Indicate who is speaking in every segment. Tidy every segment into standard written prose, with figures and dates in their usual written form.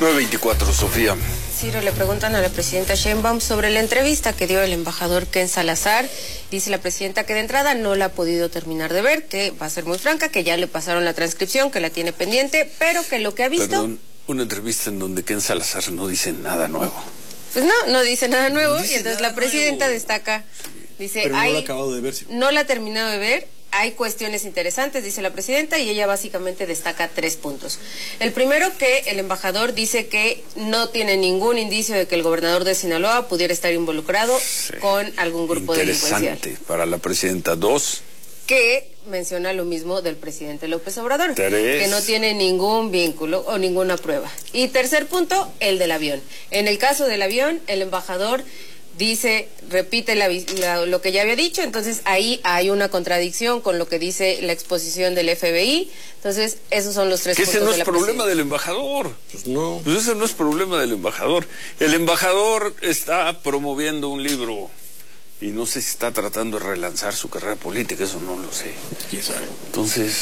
Speaker 1: 9:24, Sofía.
Speaker 2: Ciro, le preguntan a la presidenta Sheinbaum sobre la entrevista que dio el embajador Ken Salazar. Dice la presidenta que de entrada no la ha podido terminar de ver, que va a ser muy franca, que ya le pasaron la transcripción, que la tiene pendiente, pero que lo que ha visto...
Speaker 1: Perdón, una entrevista en donde Ken Salazar no dice nada nuevo.
Speaker 2: Pues no dice nada nuevo,
Speaker 1: No dice
Speaker 2: y entonces
Speaker 1: nada
Speaker 2: la presidenta
Speaker 1: nuevo.
Speaker 2: Destaca, dice...
Speaker 3: Pero no la ha acabado de ver. Sí.
Speaker 2: No la ha terminado de ver. Hay cuestiones interesantes, dice la presidenta, y ella básicamente destaca 3 puntos. El primero, que el embajador dice que no tiene ningún indicio de que el gobernador de Sinaloa pudiera estar involucrado con algún grupo delincuencial.
Speaker 1: Interesante para la presidenta. 2.
Speaker 2: Que menciona lo mismo del presidente López Obrador.
Speaker 1: 3.
Speaker 2: Que no tiene ningún vínculo o ninguna prueba. Y tercer punto, el del avión. En el caso del avión, el embajador dice, repite lo que ya había dicho, entonces ahí hay una contradicción con lo que dice la exposición del FBI. Entonces, esos son los 3
Speaker 1: Que
Speaker 2: puntos
Speaker 1: ese no
Speaker 2: de
Speaker 1: es
Speaker 2: la
Speaker 1: problema
Speaker 2: presidenta.
Speaker 1: del embajador.
Speaker 3: Pues no.
Speaker 1: Pues ese no es problema del embajador. El embajador está promoviendo un libro y no sé si está tratando de relanzar su carrera política, eso no lo sé.
Speaker 3: ¿Quién sabe?
Speaker 1: Entonces,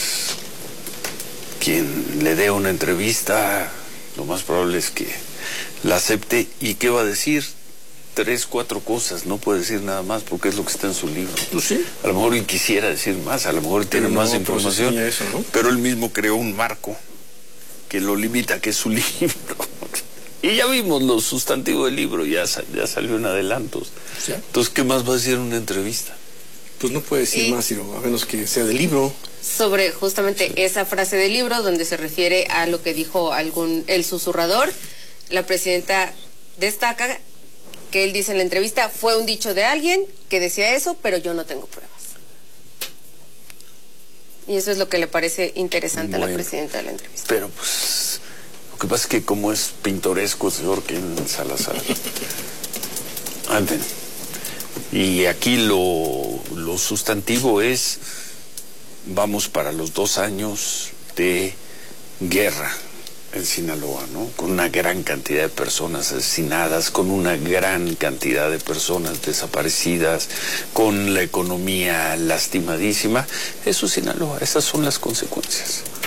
Speaker 1: quien le dé una entrevista, lo más probable es que la acepte. ¿Y qué va a decir? 3, 4 cosas, no puede decir nada más porque es lo que está en su libro.
Speaker 3: Pues sí.
Speaker 1: A lo mejor él quisiera decir más, a lo mejor tiene más información,
Speaker 3: pues eso, ¿no?
Speaker 1: pero él mismo creó un marco que lo limita, que es su libro. Y ya vimos los sustantivos del libro, ya salió en adelantos.
Speaker 3: ¿Sí?
Speaker 1: Entonces, ¿qué más va a decir en una entrevista?
Speaker 3: Pues no puede decir más, Ciro, a menos que sea del libro.
Speaker 2: Sobre justamente esa frase del libro donde se refiere a lo que dijo el susurrador, la presidenta destaca que él dice en la entrevista, fue un dicho de alguien que decía eso, pero yo no tengo pruebas. Y eso es lo que le parece interesante a la presidenta de la entrevista.
Speaker 1: Pero pues, lo que pasa es que como es pintoresco el señor Ken Salazar. Anden. Y aquí lo sustantivo es, vamos para los 2 años de guerra en Sinaloa, ¿no? Con una gran cantidad de personas asesinadas, con una gran cantidad de personas desaparecidas, con la economía lastimadísima. Eso es Sinaloa, esas son las consecuencias.